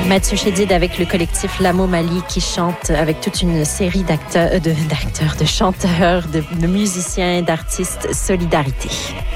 Mathieu Chédid avec le collectif Lamo Mali qui chante avec toute une série de chanteurs, de musiciens, d'artistes Solidarité.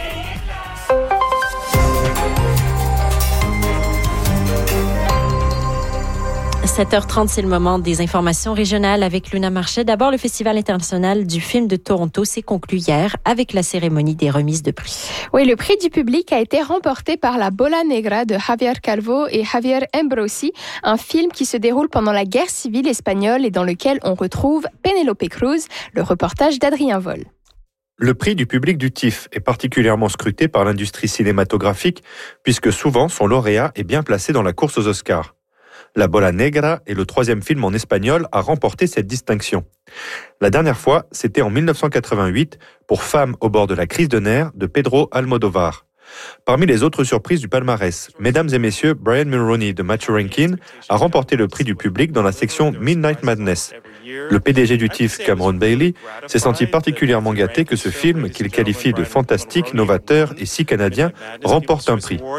7h30, c'est le moment des informations régionales avec Luna Marchais. D'abord, le Festival international du film de Toronto s'est conclu hier avec la cérémonie des remises de prix. Oui, le prix du public a été remporté par La Bola Negra de Javier Calvo et Javier Ambrosi, un film qui se déroule pendant la guerre civile espagnole et dans lequel on retrouve Penélope Cruz, le reportage d'Adrien Vol. Le prix du public du TIFF est particulièrement scruté par l'industrie cinématographique puisque souvent son lauréat est bien placé dans la course aux Oscars. La Bola Negra est le 3e film en espagnol à remporter cette distinction. La dernière fois, c'était en 1988 pour Femmes au bord de la crise de nerfs de Pedro Almodóvar. Parmi les autres surprises du palmarès, mesdames et messieurs, Brian Mulroney de Matthew Rankin a remporté le prix du public dans la section Midnight Madness. Le PDG du TIFF, Cameron Bailey, s'est senti particulièrement gâté que ce film, qu'il qualifie de fantastique, novateur et si canadien, remporte un prix.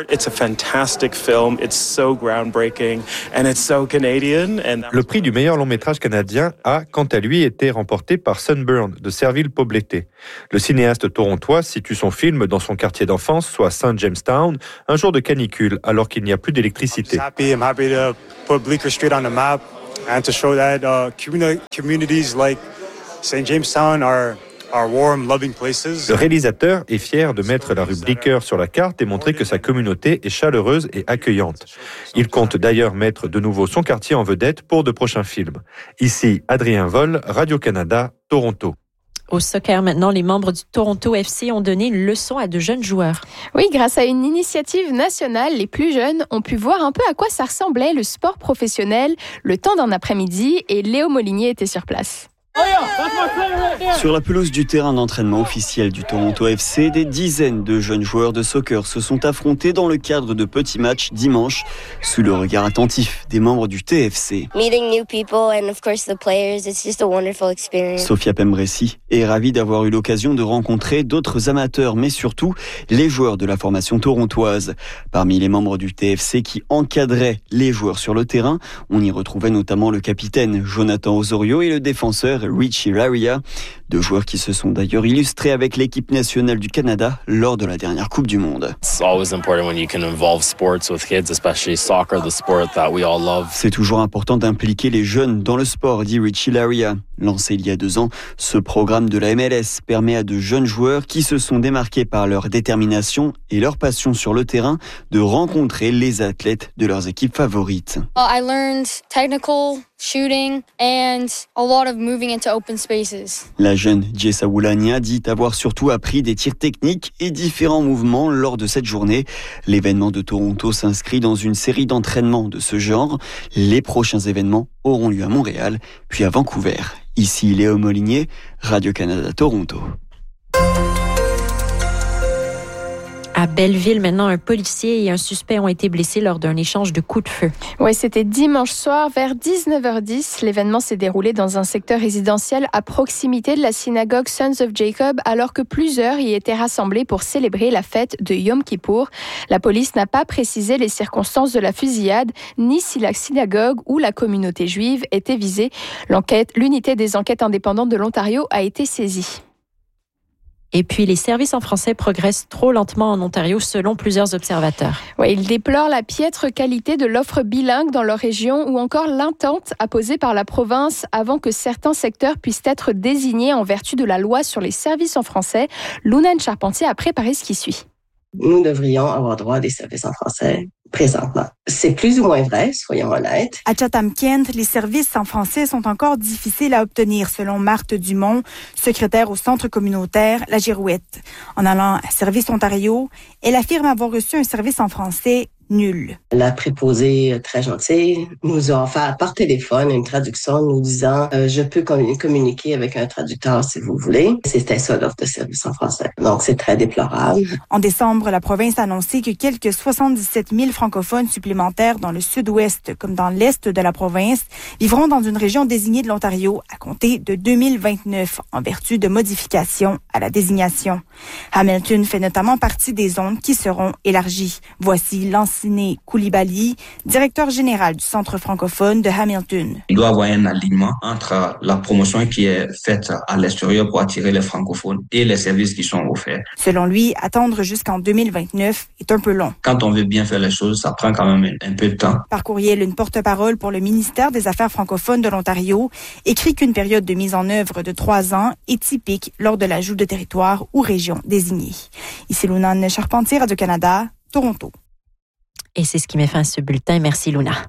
Le prix du meilleur long métrage canadien a, quant à lui, été remporté par Sunburn de Serville Poblété. Le cinéaste torontois situe son film dans son quartier d'enfance, soit Saint Jamestown, un jour de canicule, alors qu'il n'y a plus d'électricité. And to show that communities like St. Jamestown are warm, loving places. Le réalisateur est fier de mettre la rue Bleecker sur la carte et montrer que sa communauté est chaleureuse et accueillante. Il compte d'ailleurs mettre de nouveau son quartier en vedette pour de prochains films. Ici, Adrien Vol, Radio-Canada, Toronto. Au soccer maintenant, les membres du Toronto FC ont donné une leçon à de jeunes joueurs. Oui, grâce à une initiative nationale, les plus jeunes ont pu voir un peu à quoi ça ressemblait le sport professionnel le temps d'un après-midi et Léo Molinier était sur place. Sur la pelouse du terrain d'entraînement officiel du Toronto FC, des dizaines de jeunes joueurs de soccer se sont affrontés dans le cadre de petits matchs dimanche, sous le regard attentif des membres du TFC. Sophia Pembresi est ravie d'avoir eu l'occasion de rencontrer d'autres amateurs, mais surtout les joueurs de la formation torontoise. Parmi les membres du TFC qui encadraient les joueurs sur le terrain, on y retrouvait notamment le capitaine Jonathan Osorio et le défenseur Richie Laryea, deux joueurs qui se sont d'ailleurs illustrés avec l'équipe nationale du Canada lors de la dernière Coupe du Monde. C'est toujours important d'impliquer les jeunes dans le sport, dit Richie Laryea. Lancé il y a 2 ans, ce programme de la MLS permet à de jeunes joueurs qui se sont démarqués par leur détermination et leur passion sur le terrain de rencontrer les athlètes de leurs équipes favorites. I learned technical shooting and a lot of moving into open spaces. La jeune Jessa Woulania dit avoir surtout appris des tirs techniques et différents mouvements lors de cette journée. L'événement de Toronto s'inscrit dans une série d'entraînements de ce genre. Les prochains événements auront lieu à Montréal, puis à Vancouver. Ici Léo Molinier, Radio-Canada Toronto. À Belleville, maintenant, un policier et un suspect ont été blessés lors d'un échange de coups de feu. Oui, c'était dimanche soir vers 19h10. L'événement s'est déroulé dans un secteur résidentiel à proximité de la synagogue Sons of Jacob, alors que plusieurs y étaient rassemblés pour célébrer la fête de Yom Kippour. La police n'a pas précisé les circonstances de la fusillade, ni si la synagogue ou la communauté juive était visée. L'unité des enquêtes indépendantes de l'Ontario a été saisie. Et puis, les services en français progressent trop lentement en Ontario, selon plusieurs observateurs. Oui, ils déplorent la piètre qualité de l'offre bilingue dans leur région ou encore l'intente apposée par la province avant que certains secteurs puissent être désignés en vertu de la loi sur les services en français. Lunane Charpentier a préparé ce qui suit. Nous devrions avoir droit à des services en français présentement. C'est plus ou moins vrai, soyons honnêtes. À Chatham-Kent, les services en français sont encore difficiles à obtenir, selon Marthe Dumont, secrétaire au centre communautaire La Girouette. En allant à Service Ontario, elle affirme avoir reçu un service en français nul. La préposée très gentille nous a offert par téléphone une traduction nous disant je peux communiquer avec un traducteur si vous voulez. C'était ça l'offre de service en français. Donc c'est très déplorable. En décembre, la province a annoncé que quelques 77 000 francophones supplémentaires dans le sud-ouest comme dans l'est de la province vivront dans une région désignée de l'Ontario à compter de 2029 en vertu de modifications à la désignation. Hamilton fait notamment partie des zones qui seront élargies. Voici l'ensemble Siné Koulibaly, directeur général du Centre francophone de Hamilton. Il doit y avoir un alignement entre la promotion qui est faite à l'extérieur pour attirer les francophones et les services qui sont offerts. Selon lui, attendre jusqu'en 2029 est un peu long. Quand on veut bien faire les choses, ça prend quand même un peu de temps. Par courriel, une porte-parole pour le ministère des Affaires francophones de l'Ontario écrit qu'une période de mise en œuvre de 3 ans est typique lors de l'ajout de territoires ou régions désignées. Ici Luna Charpentier, Radio-Canada, Toronto. Et c'est ce qui met fin à ce bulletin. Merci Luna.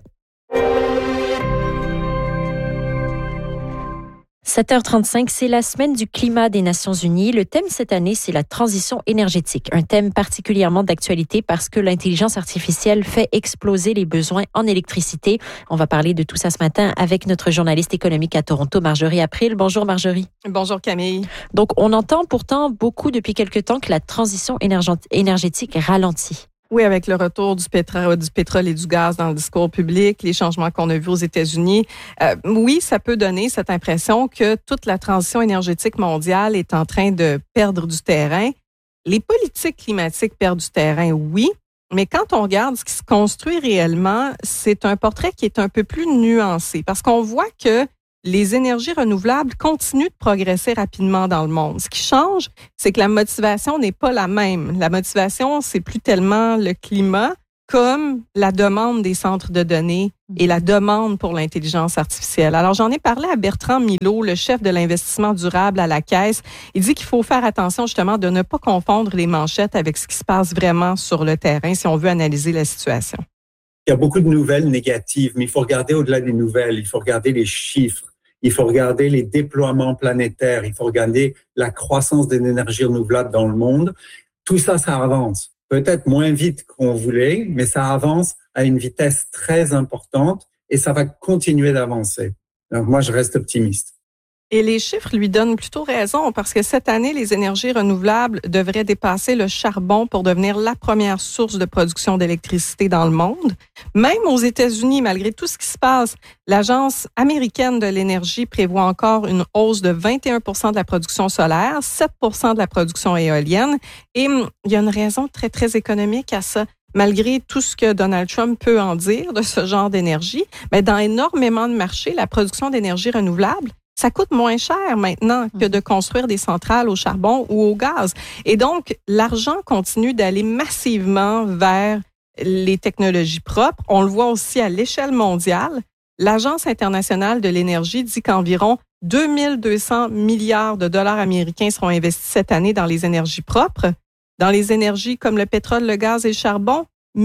7h35, c'est la semaine du climat des Nations Unies. Le thème cette année, c'est la transition énergétique. Un thème particulièrement d'actualité parce que l'intelligence artificielle fait exploser les besoins en électricité. On va parler de tout ça ce matin avec notre journaliste économique à Toronto, Marjorie April. Bonjour Marjorie. Bonjour Camille. Donc, on entend pourtant beaucoup depuis quelque temps que la transition énergétique ralentit. Oui, avec le retour du pétrole et du gaz dans le discours public, les changements qu'on a vus aux États-Unis, oui, ça peut donner cette impression que toute la transition énergétique mondiale est en train de perdre du terrain. Les politiques climatiques perdent du terrain, oui, mais quand on regarde ce qui se construit réellement, c'est un portrait qui est un peu plus nuancé parce qu'on voit que les énergies renouvelables continuent de progresser rapidement dans le monde. Ce qui change, c'est que la motivation n'est pas la même. La motivation, c'est plus tellement le climat comme la demande des centres de données et la demande pour l'intelligence artificielle. Alors, j'en ai parlé à Bertrand Milot, le chef de l'investissement durable à la Caisse. Il dit qu'il faut faire attention justement de ne pas confondre les manchettes avec ce qui se passe vraiment sur le terrain si on veut analyser la situation. Il y a beaucoup de nouvelles négatives, mais il faut regarder au-delà des nouvelles. Il faut regarder les chiffres. Il faut regarder les déploiements planétaires. Il faut regarder la croissance des énergies renouvelables dans le monde. Tout ça, ça avance. Peut-être moins vite qu'on voulait, mais ça avance à une vitesse très importante et ça va continuer d'avancer. Donc moi, je reste optimiste. Et les chiffres lui donnent plutôt raison parce que cette année, les énergies renouvelables devraient dépasser le charbon pour devenir la première source de production d'électricité dans le monde. Même aux États-Unis, malgré tout ce qui se passe, l'Agence américaine de l'énergie prévoit encore une hausse de 21 % de la production solaire, 7 % de la production éolienne. Et il y a une raison très, très économique à ça. Malgré tout ce que Donald Trump peut en dire de ce genre d'énergie, mais dans énormément de marchés, la production d'énergie renouvelable, ça coûte moins cher maintenant que de construire des centrales au charbon ou au gaz. Et donc, l'argent continue d'aller massivement vers les technologies propres. On le voit aussi à l'échelle mondiale. L'Agence internationale de l'énergie dit qu'environ 2200 milliards de dollars américains seront investis cette année dans les énergies propres. Dans les énergies comme le pétrole, le gaz et le charbon,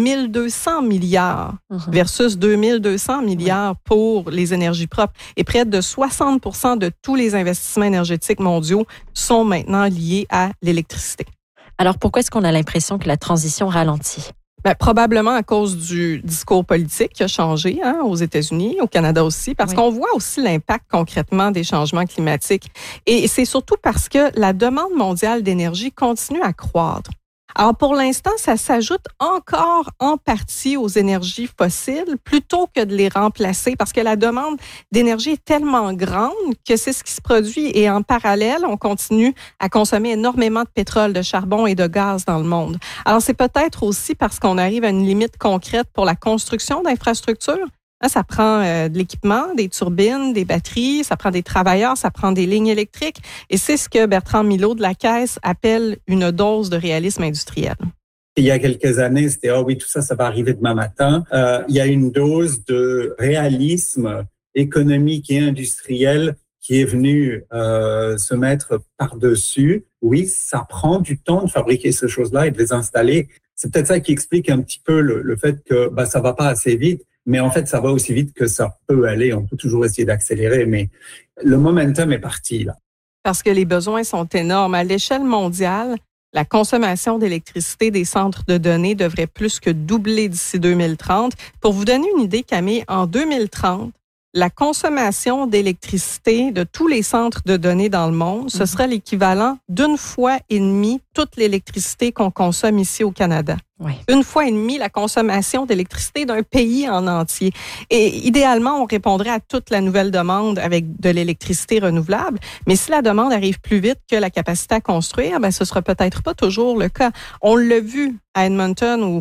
1200 milliards versus 2200 milliards pour les énergies propres. Et près de 60 % de tous les investissements énergétiques mondiaux sont maintenant liés à l'électricité. Alors, pourquoi est-ce qu'on a l'impression que la transition ralentit? Probablement à cause du discours politique qui a changé aux États-Unis, au Canada aussi, parce qu'on voit aussi l'impact concrètement des changements climatiques. Et c'est surtout parce que la demande mondiale d'énergie continue à croître. Alors, pour l'instant, ça s'ajoute encore en partie aux énergies fossiles plutôt que de les remplacer parce que la demande d'énergie est tellement grande que c'est ce qui se produit. Et en parallèle, on continue à consommer énormément de pétrole, de charbon et de gaz dans le monde. Alors, c'est peut-être aussi parce qu'on arrive à une limite concrète pour la construction d'infrastructures. Ça prend de l'équipement, des turbines, des batteries, ça prend des travailleurs, ça prend des lignes électriques. Et c'est ce que Bertrand Milot de la Caisse appelle une dose de réalisme industriel. Il y a quelques années, c'était « Ah oui, tout ça, ça va arriver demain matin ». Il y a une dose de réalisme économique et industriel qui est venue se mettre par-dessus. Oui, ça prend du temps de fabriquer ces choses-là et de les installer. C'est peut-être ça qui explique un petit peu le fait que ça va pas assez vite. Mais en fait, ça va aussi vite que ça peut aller. On peut toujours essayer d'accélérer, mais le momentum est parti, là. Parce que les besoins sont énormes. À l'échelle mondiale, la consommation d'électricité des centres de données devrait plus que doubler d'ici 2030. Pour vous donner une idée, Camille, en 2030, la consommation d'électricité de tous les centres de données dans le monde, ce serait l'équivalent d'1,5 fois toute l'électricité qu'on consomme ici au Canada. 1,5 fois la consommation d'électricité d'un pays en entier. Et idéalement, on répondrait à toute la nouvelle demande avec de l'électricité renouvelable. Mais si la demande arrive plus vite que la capacité à construire, ce sera peut-être pas toujours le cas. On l'a vu à Edmonton ou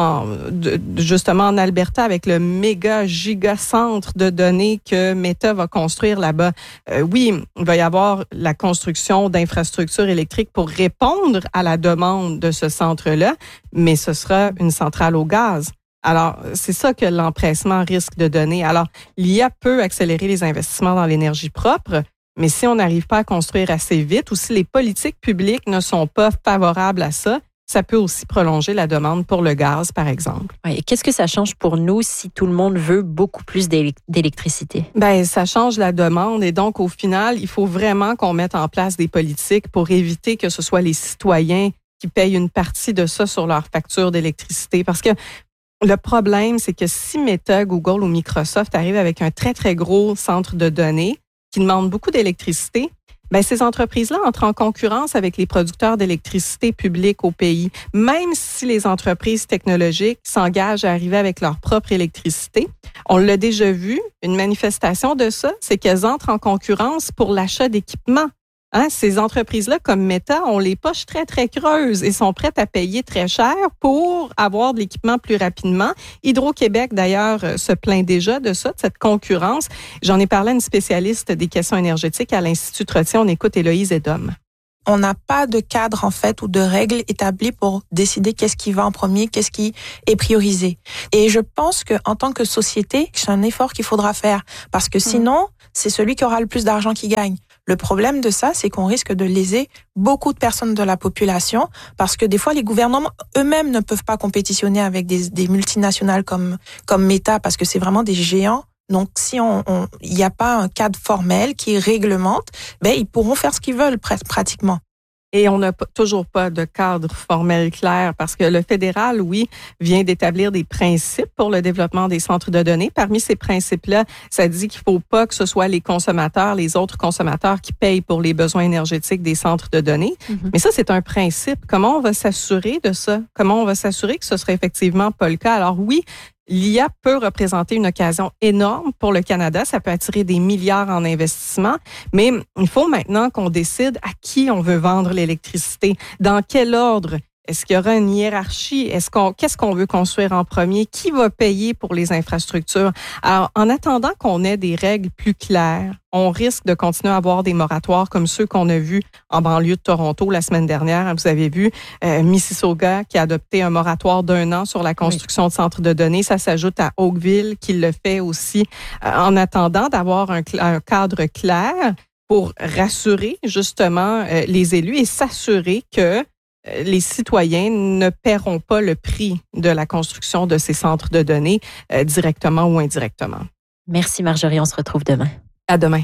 justement en Alberta avec le méga gigacentre de données que Meta va construire là-bas. Oui, il va y avoir la construction d'infrastructures électriques pour répondre à la demande de ce centre-là, mais ce sera une centrale au gaz. Alors, c'est ça que l'empressement risque de donner. Alors, l'IA peut accélérer les investissements dans l'énergie propre, mais si on n'arrive pas à construire assez vite ou si les politiques publiques ne sont pas favorables à ça, ça peut aussi prolonger la demande pour le gaz, par exemple. Oui. Et qu'est-ce que ça change pour nous si tout le monde veut beaucoup plus d'électricité? Ça change la demande et donc, au final, il faut vraiment qu'on mette en place des politiques pour éviter que ce soit les citoyens qui payent une partie de ça sur leur facture d'électricité. Parce que le problème, c'est que si Meta, Google ou Microsoft arrivent avec un très, très gros centre de données qui demande beaucoup d'électricité, ces entreprises-là entrent en concurrence avec les producteurs d'électricité publique au pays. Même si les entreprises technologiques s'engagent à arriver avec leur propre électricité, on l'a déjà vu, une manifestation de ça, c'est qu'elles entrent en concurrence pour l'achat d'équipements. Ces entreprises-là, comme Meta, ont les poches très, très creuses et sont prêtes à payer très cher pour avoir de l'équipement plus rapidement. Hydro-Québec, d'ailleurs, se plaint déjà de ça, de cette concurrence. J'en ai parlé à une spécialiste des questions énergétiques à l'Institut Trottier. On écoute Héloïse Edom. On n'a pas de cadre, en fait, ou de règles établies pour décider qu'est-ce qui va en premier, qu'est-ce qui est priorisé. Et je pense qu'en tant que société, c'est un effort qu'il faudra faire. Parce que sinon, c'est celui qui aura le plus d'argent qui gagne. Le problème de ça, c'est qu'on risque de léser beaucoup de personnes de la population parce que des fois, les gouvernements eux-mêmes ne peuvent pas compétitionner avec des multinationales comme Meta parce que c'est vraiment des géants. Donc, si il n'y a pas un cadre formel qui réglemente, ils pourront faire ce qu'ils veulent pratiquement. Et on n'a toujours pas de cadre formel clair parce que le fédéral, oui, vient d'établir des principes pour le développement des centres de données. Parmi ces principes-là, ça dit qu'il ne faut pas que ce soit les consommateurs, les autres consommateurs qui payent pour les besoins énergétiques des centres de données. Mm-hmm. Mais ça, c'est un principe. Comment on va s'assurer de ça? Comment on va s'assurer que ce serait effectivement pas le cas? Alors oui, l'IA peut représenter une occasion énorme pour le Canada. Ça peut attirer des milliards en investissement, mais il faut maintenant qu'on décide à qui on veut vendre l'électricité, dans quel ordre. Est-ce qu'il y aura une hiérarchie? Qu'est-ce qu'on veut construire en premier? Qui va payer pour les infrastructures? Alors, en attendant qu'on ait des règles plus claires, on risque de continuer à avoir des moratoires comme ceux qu'on a vus en banlieue de Toronto la semaine dernière. Vous avez vu Mississauga qui a adopté un moratoire d'1 an sur la construction de centres de données. Ça s'ajoute à Oakville qui le fait aussi en attendant d'avoir un cadre clair pour rassurer justement les élus et s'assurer que les citoyens ne paieront pas le prix de la construction de ces centres de données directement ou indirectement. Merci Marjorie, on se retrouve demain. À demain.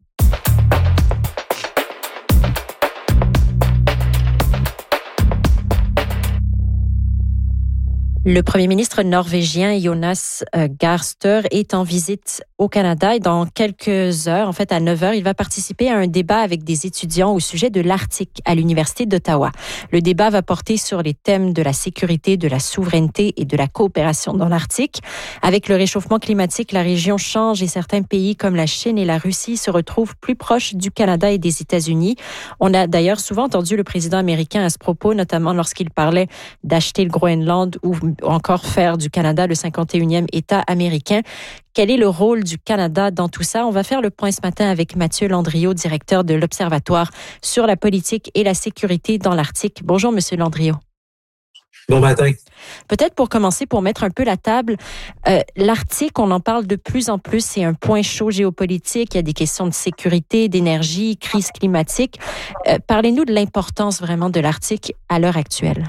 Le premier ministre norvégien Jonas Gahr Støre est en visite au Canada et dans quelques heures, en fait à 9h, il va participer à un débat avec des étudiants au sujet de l'Arctique à l'Université d'Ottawa. Le débat va porter sur les thèmes de la sécurité, de la souveraineté et de la coopération dans l'Arctique. Avec le réchauffement climatique, la région change et certains pays comme la Chine et la Russie se retrouvent plus proches du Canada et des États-Unis. On a d'ailleurs souvent entendu le président américain à ce propos, notamment lorsqu'il parlait d'acheter le Groenland ou encore faire du Canada le 51e État américain. Quel est le rôle du Canada dans tout ça? On va faire le point ce matin avec Mathieu Landriot, directeur de l'Observatoire sur la politique et la sécurité dans l'Arctique. Bonjour, Monsieur Landriot. Bon matin. Peut-être pour commencer, pour mettre un peu la table, l'Arctique, on en parle de plus en plus, c'est un point chaud géopolitique, il y a des questions de sécurité, d'énergie, crise climatique. Parlez-nous de l'importance vraiment de l'Arctique à l'heure actuelle.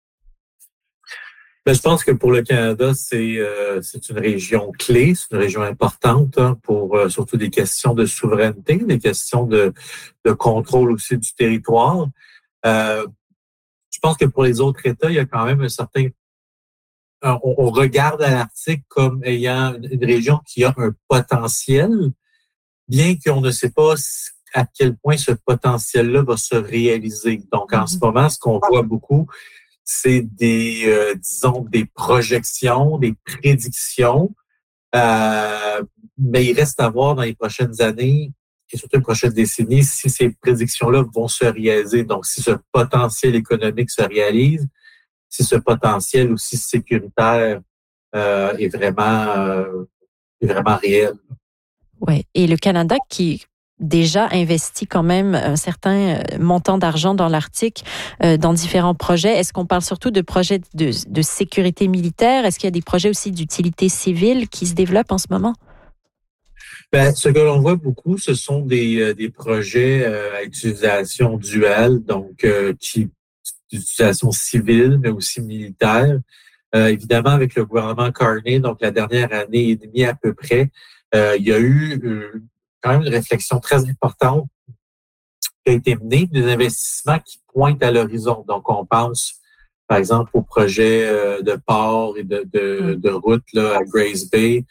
Je pense que pour le Canada, c'est une région clé, c'est une région importante pour surtout des questions de souveraineté, des questions de contrôle aussi du territoire. Je pense que pour les autres États, il y a quand même un certain... On regarde à l'Arctique comme ayant une région qui a un potentiel, bien qu'on ne sait pas à quel point ce potentiel-là va se réaliser. Donc, en ce moment, ce qu'on voit beaucoup, c'est disons, des projections, des prédictions, mais il reste à voir dans les prochaines années et surtout les prochaines décennies si ces prédictions-là vont se réaliser. Donc, si ce potentiel économique se réalise, si ce potentiel aussi sécuritaire est vraiment réel. Ouais. Et le Canada qui déjà investi quand même un certain montant d'argent dans l'Arctique, dans différents projets. Est-ce qu'on parle surtout de projets de sécurité militaire? Est-ce qu'il y a des projets aussi d'utilité civile qui se développent en ce moment? Ben, ce que l'on voit beaucoup, ce sont des projets à utilisation duale, donc d'utilisation civile, mais aussi militaire. Évidemment, avec le gouvernement Carney, donc la dernière année et demie à peu près, il y a eu quand même une réflexion très importante qui a été menée, des investissements qui pointent à l'horizon. Donc, on pense, par exemple, au projet de port et de route là, à Grays Bay,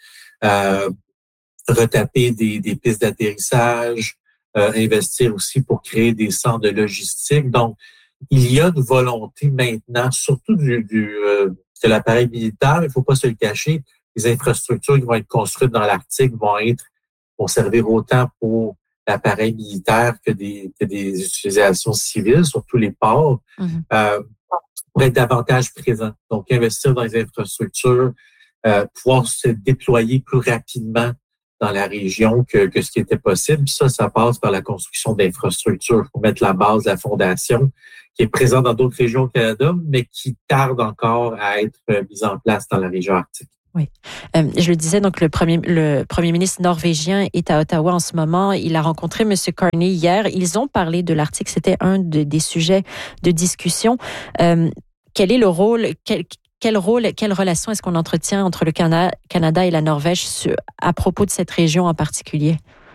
retaper des pistes d'atterrissage, investir aussi pour créer des centres de logistique. Donc, il y a une volonté maintenant, surtout de l'appareil militaire, il ne faut pas se le cacher, les infrastructures qui vont être construites dans l'Arctique vont servir autant pour l'appareil militaire que des utilisations civiles, surtout les ports, pour être davantage présents. Donc, investir dans les infrastructures, pouvoir se déployer plus rapidement dans la région que ce qui était possible. Puis ça passe par la construction d'infrastructures pour mettre la base, la fondation, qui est présente dans d'autres régions au Canada, mais qui tarde encore à être mise en place dans la région arctique. Oui. Je le disais, donc le premier ministre norvégien est à Ottawa en ce moment. Il a rencontré M. Carney hier. Ils ont parlé de l'Arctique. C'était un des sujets de discussion. Quel est le rôle, quelle relation est-ce qu'on entretient entre le Canada et la Norvège à propos de cette région en particulier?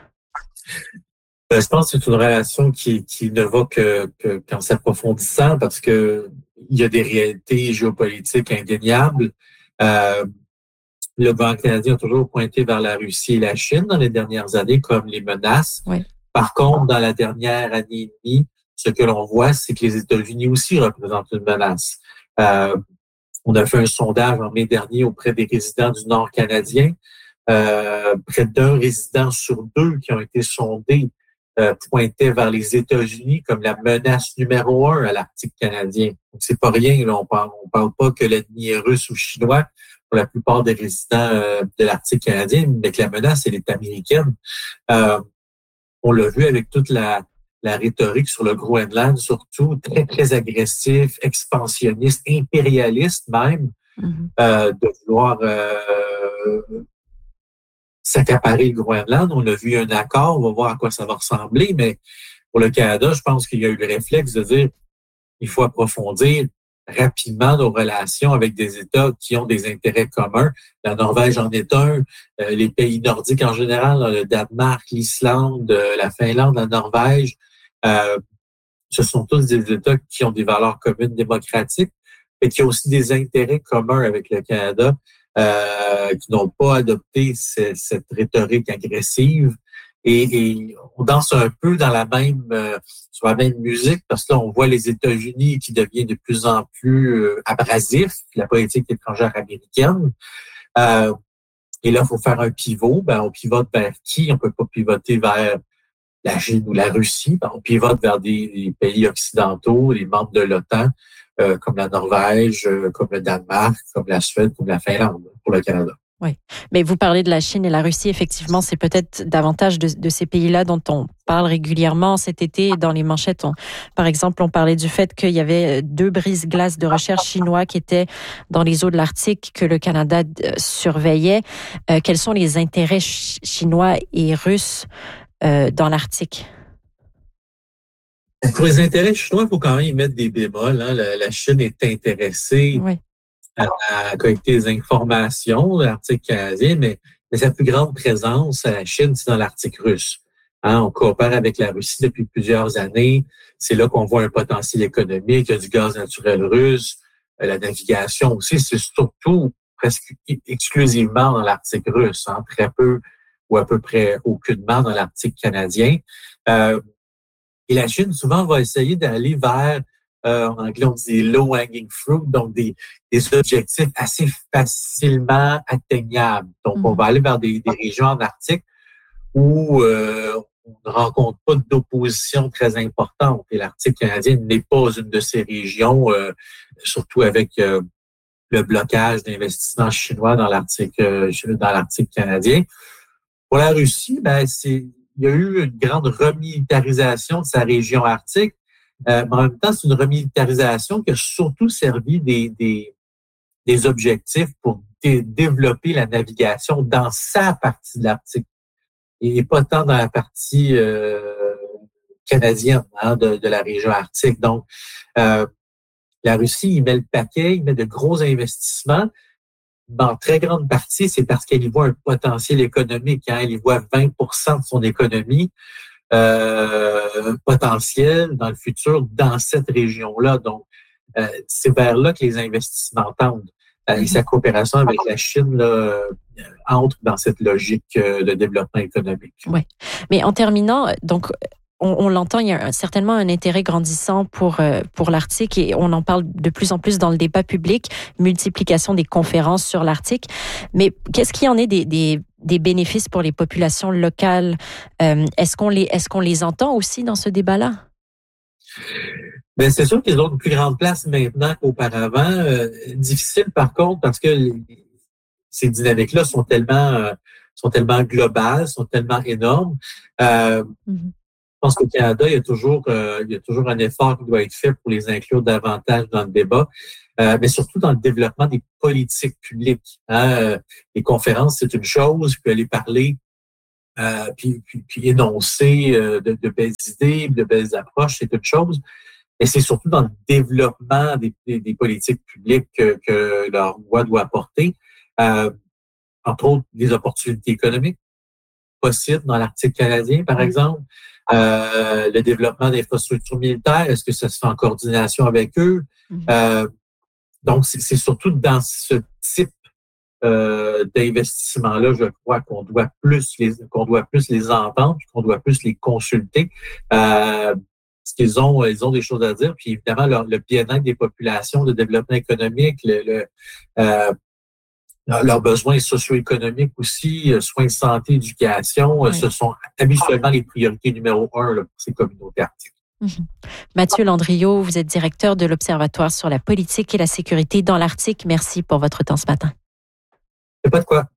Je pense que c'est une relation qui ne va qu'en s'approfondissant parce que il y a des réalités géopolitiques indéniables. Le gouvernement canadien a toujours pointé vers la Russie et la Chine dans les dernières années comme les menaces. Oui. Par contre, dans la dernière année et demie, ce que l'on voit, c'est que les États-Unis aussi représentent une menace. On a fait un sondage en mai dernier auprès des résidents du Nord canadien. Près d'un résident sur deux qui ont été sondés pointait vers les États-Unis comme la menace numéro 1 à l'Arctique canadien. Donc, c'est pas rien. Là, on parle pas que l'ennemi est russe ou chinois pour la plupart des résidents de l'Arctique canadien, mais que la menace, elle est américaine. On l'a vu avec toute la rhétorique sur le Groenland, surtout très, très agressif, expansionniste, impérialiste même, de vouloir s'accaparer le Groenland. On a vu un accord, on va voir à quoi ça va ressembler, mais pour le Canada, je pense qu'il y a eu le réflexe de dire il faut approfondir rapidement nos relations avec des États qui ont des intérêts communs. La Norvège en est un, les pays nordiques en général, le Danemark, l'Islande, la Finlande, la Norvège, ce sont tous des États qui ont des valeurs communes démocratiques et qui ont aussi des intérêts communs avec le Canada, qui n'ont pas adopté cette rhétorique agressive. Et on danse un peu dans sur la même musique parce que là, on voit les États-Unis qui deviennent de plus en plus abrasifs, la politique étrangère américaine. Et là, il faut faire un pivot. On pivote vers qui? On peut pas pivoter vers la Chine ou la Russie. On pivote vers des pays occidentaux, les membres de l'OTAN, comme la Norvège, comme le Danemark, comme la Suède, comme la Finlande pour le Canada. Oui, mais vous parlez de la Chine et la Russie. Effectivement, c'est peut-être davantage de ces pays-là dont on parle régulièrement cet été. Dans les manchettes, par exemple, on parlait du fait qu'il y avait 2 brise-glaces de recherche chinois qui étaient dans les eaux de l'Arctique que le Canada surveillait. Quels sont les intérêts chinois et russes dans l'Arctique? Pour les intérêts chinois, il faut quand même y mettre des bémols. Hein. La Chine est intéressée à collecter des informations de l'Arctique canadien, mais sa plus grande présence à la Chine, c'est dans l'Arctique russe. Hein, on coopère avec la Russie depuis plusieurs années. C'est là qu'on voit un potentiel économique. Il y a du gaz naturel russe. La navigation aussi, c'est surtout presque exclusivement dans l'Arctique russe. Hein, très peu ou à peu près aucunement dans l'Arctique canadien. Et la Chine, souvent, va essayer d'aller vers en anglais on dit low hanging fruit, donc des objectifs assez facilement atteignables. Donc on va aller vers des régions en Arctique où on ne rencontre pas d'opposition très importante. Et l'Arctique canadien n'est pas une de ces régions, surtout avec le blocage d'investissements chinois dans l'Arctique canadien. Pour la Russie, il y a eu une grande remilitarisation de sa région arctique, mais en même temps, c'est une remilitarisation qui a surtout servi des objectifs pour développer la navigation dans sa partie de l'Arctique et pas tant dans la partie canadienne de la région arctique. Donc, la Russie, il met le paquet, il met de gros investissements. En très grande partie, c'est parce qu'elle y voit un potentiel économique. Elle y voit 20% de son économie potentiel dans le futur dans cette région-là. Donc, c'est vers là que les investissements tendent. Et sa coopération avec la Chine là, entre dans cette logique de développement économique. Oui. Mais en terminant, donc, on l'entend, il y a certainement un intérêt grandissant pour l'Arctique et on en parle de plus en plus dans le débat public, multiplication des conférences sur l'Arctique. Mais qu'est-ce qu'il y en est des bénéfices pour les populations locales? Est-ce qu'on les entend aussi dans ce débat-là? Ben, c'est sûr qu'ils ont une plus grande place maintenant qu'auparavant. Difficile par contre parce que ces dynamiques-là sont tellement globales, sont tellement énormes. Je pense qu'au Canada, il y a toujours un effort qui doit être fait pour les inclure davantage dans le débat, mais surtout dans le développement des politiques publiques. Les conférences, c'est une chose, puis aller parler, puis énoncer de belles idées, de belles approches, c'est une chose. Mais c'est surtout dans le développement des politiques publiques que leur voix doit apporter, entre autres des opportunités économiques possibles dans l'Arctique canadien, par exemple. Le développement d'infrastructures militaires, est-ce que ça se fait en coordination avec eux? Donc, c'est surtout dans ce type d'investissement-là, je crois, qu'on doit plus les entendre, qu'on doit plus les consulter. Parce qu'ils ont des choses à dire. Puis évidemment, le bien-être des populations, le développement économique, leurs besoins socio-économiques aussi, soins de santé, éducation, ce sont habituellement les priorités numéro 1 là, pour ces communautés arctiques. Mathieu Landriot, vous êtes directeur de l'Observatoire sur la politique et la sécurité dans l'Arctique. Merci pour votre temps ce matin. Il n'y a pas de quoi.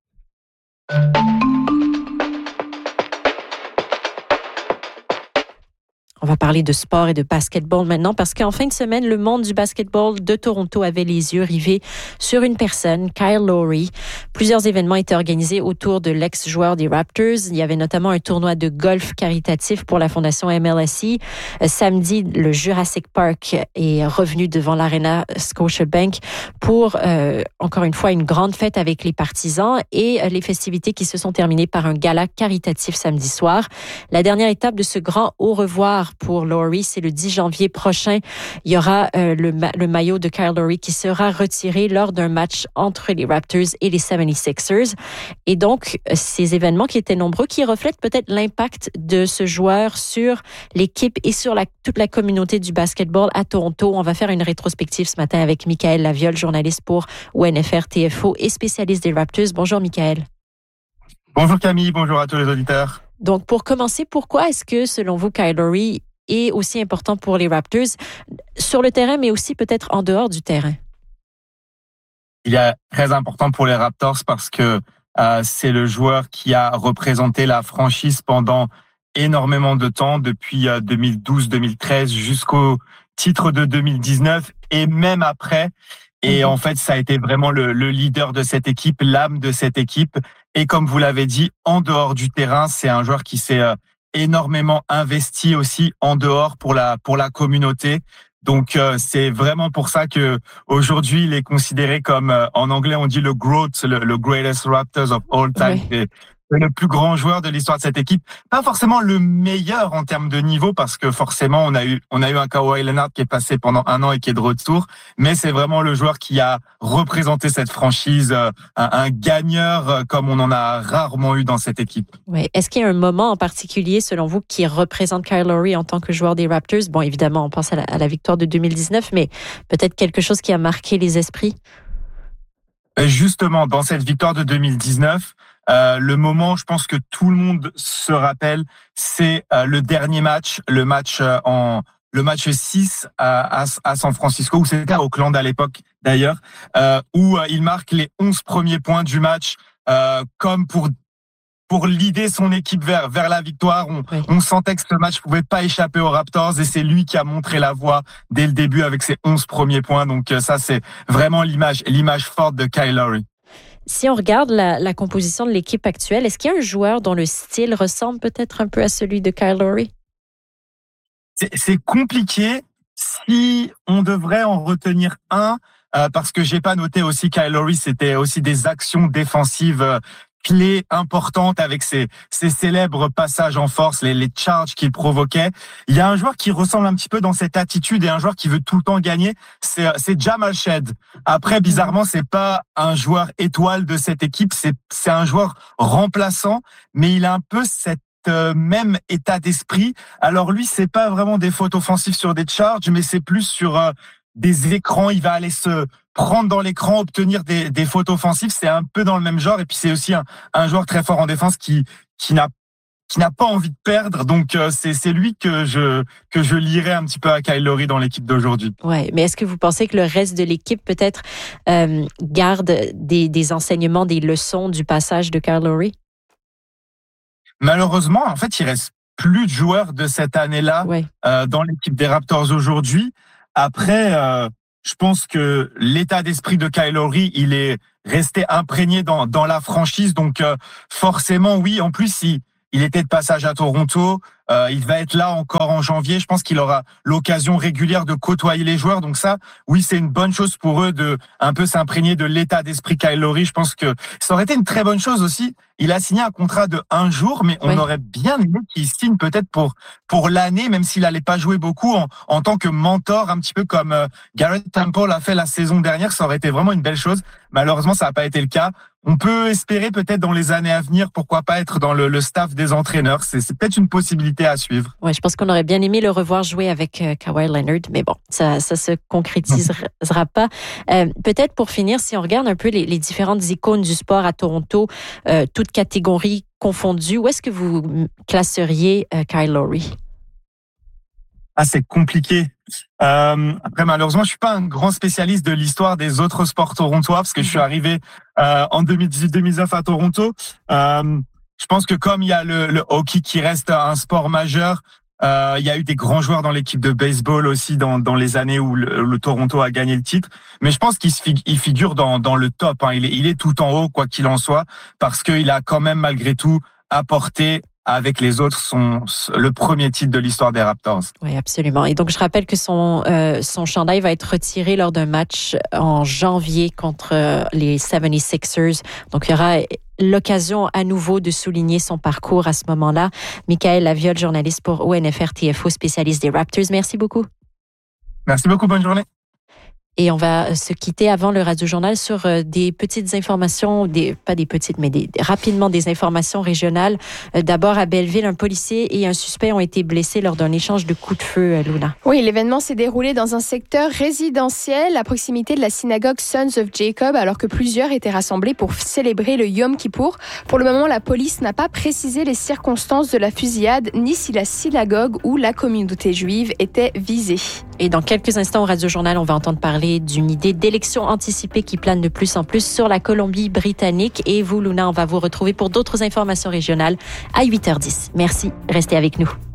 On va parler de sport et de basketball maintenant parce qu'en fin de semaine, le monde du basketball de Toronto avait les yeux rivés sur une personne, Kyle Lowry. Plusieurs événements étaient organisés autour de l'ex-joueur des Raptors. Il y avait notamment un tournoi de golf caritatif pour la fondation MLSE. Samedi, le Jurassic Park est revenu devant l'Arena Scotiabank pour, encore une fois, une grande fête avec les partisans et les festivités qui se sont terminées par un gala caritatif samedi soir. La dernière étape de ce grand au revoir pour Lowry, c'est le 10 janvier prochain. Il y aura le maillot de Kyle Lowry qui sera retiré lors d'un match entre les Raptors et les 76ers. Et donc, ces événements qui étaient nombreux, qui reflètent peut-être l'impact de ce joueur sur l'équipe et sur toute la communauté du basketball à Toronto. On va faire une rétrospective ce matin avec Michaël Laviole, journaliste pour ONFR TFO et spécialiste des Raptors. Bonjour Michaël. Bonjour Camille, bonjour à tous les auditeurs. Donc, pour commencer, pourquoi est-ce que, selon vous, Kyle Lowry est aussi important pour les Raptors sur le terrain, mais aussi peut-être en dehors du terrain? Il est très important pour les Raptors parce que c'est le joueur qui a représenté la franchise pendant énormément de temps, depuis 2012-2013 jusqu'au titre de 2019 et même après. Et en fait, ça a été vraiment le leader de cette équipe, l'âme de cette équipe. Et comme vous l'avez dit, en dehors du terrain, c'est un joueur qui s'est énormément investi aussi en dehors pour la communauté. Donc c'est vraiment pour ça que aujourd'hui il est considéré comme, en anglais on dit le GOAT, le greatest Raptors of all time. Oui. le plus grand joueur de l'histoire de cette équipe. Pas forcément le meilleur en termes de niveau, parce que forcément, on a eu un Kawhi Leonard qui est passé pendant 1 an et qui est de retour. Mais c'est vraiment le joueur qui a représenté cette franchise, un gagneur comme on en a rarement eu dans cette équipe. Oui. Est-ce qu'il y a un moment en particulier, selon vous, qui représente Kyle Lowry en tant que joueur des Raptors? Bon, évidemment, on pense à la victoire de 2019, mais peut-être quelque chose qui a marqué les esprits? Justement, dans cette victoire de 2019, le moment, je pense que tout le monde se rappelle, c'est le dernier match, le match 6 à San Francisco, où c'était à Oakland à l'époque d'ailleurs, où il marque les 11 premiers points du match, comme pour leader son équipe vers la victoire. On sentait que ce match pouvait pas échapper aux Raptors, et c'est lui qui a montré la voie dès le début avec ses 11 premiers points. Donc ça, c'est vraiment l'image forte de Kyle Lowry. Si on regarde la composition de l'équipe actuelle, est-ce qu'il y a un joueur dont le style ressemble peut-être un peu à celui de Kyle Lowry? C'est compliqué. Si on devrait en retenir un, parce que j'ai pas noté aussi Kyle Lowry, c'était aussi des actions défensives clés importantes avec ses célèbres passages en force, les charges qu'il provoquait. Il y a un joueur qui ressemble un petit peu dans cette attitude, et un joueur qui veut tout le temps gagner, c'est Jamal Shead. Après, bizarrement, c'est pas un joueur étoile de cette équipe, c'est un joueur remplaçant, mais il a un peu cette même état d'esprit. Alors lui, c'est pas vraiment des fautes offensives sur des charges, mais c'est plus sur des écrans. Il va aller se prendre dans l'écran, obtenir des fautes offensives. C'est un peu dans le même genre. Et puis c'est aussi un joueur très fort en défense qui n'a pas envie de perdre. Donc c'est lui que je lierais un petit peu à Kyle Lowry dans l'équipe d'aujourd'hui. Ouais, mais est-ce que vous pensez que le reste de l'équipe peut-être garde des enseignements, des leçons du passage de Kyle Lowry? Malheureusement, en fait, il reste plus de joueurs de cette année-là dans l'équipe des Raptors aujourd'hui. Après, je pense que l'état d'esprit de Kyle Lowry, il est resté imprégné dans la franchise. Donc, forcément, oui. En plus, il était de passage à Toronto. Il va être là encore en janvier. Je pense qu'il aura l'occasion régulière de côtoyer les joueurs. Donc ça, oui, c'est une bonne chose pour eux de un peu s'imprégner de l'état d'esprit Kyle Lowry. Je pense que ça aurait été une très bonne chose aussi. Il a signé un contrat de 1 jour, mais on aurait bien aimé qu'il signe peut-être pour l'année, même s'il allait pas jouer beaucoup en tant que mentor, un petit peu comme Garrett Temple a fait la saison dernière. Ça aurait été vraiment une belle chose. Malheureusement, ça n'a pas été le cas. On peut espérer peut-être dans les années à venir, pourquoi pas être dans le staff des entraîneurs. C'est peut-être une possibilité à suivre. Ouais, je pense qu'on aurait bien aimé le revoir jouer avec Kawhi Leonard, mais bon, ça se concrétisera pas. Peut-être pour finir, si on regarde un peu les différentes icônes du sport à Toronto, toutes catégories confondues, où est-ce que vous classeriez Kyle Lowry? C'est compliqué. Après, malheureusement, je suis pas un grand spécialiste de l'histoire des autres sports torontois, parce que je suis arrivé en 2018-2019 à Toronto. Je pense que comme il y a le hockey qui reste un sport majeur, il y a eu des grands joueurs dans l'équipe de baseball aussi dans les années où le Toronto a gagné le titre. Mais je pense qu'il figure dans le top. Hein. Il est tout en haut, quoi qu'il en soit, parce qu'il a quand même malgré tout apporté avec les autres le premier titre de l'histoire des Raptors. Oui, absolument. Et donc, je rappelle que son chandail va être retiré lors d'un match en janvier contre les 76ers. Donc, il y aura l'occasion à nouveau de souligner son parcours à ce moment-là. Michael Laviole, journaliste pour ONFR TFO, spécialiste des Raptors. Merci beaucoup. Merci beaucoup. Bonne journée. Et on va se quitter avant le Radio-Journal sur des petites informations, pas des petites, mais rapidement des informations régionales. D'abord, à Belleville, un policier et un suspect ont été blessés lors d'un échange de coups de feu, Luna. Oui, l'événement s'est déroulé dans un secteur résidentiel à proximité de la synagogue Sons of Jacob, alors que plusieurs étaient rassemblés pour célébrer le Yom Kippour. Pour le moment, la police n'a pas précisé les circonstances de la fusillade, ni si la synagogue ou la communauté juive étaient visées. Et dans quelques instants, au Radio-Journal, on va entendre parler d'une idée d'élection anticipée qui plane de plus en plus sur la Colombie-Britannique. Et vous, Luna, on va vous retrouver pour d'autres informations régionales à 8h10. Merci, restez avec nous.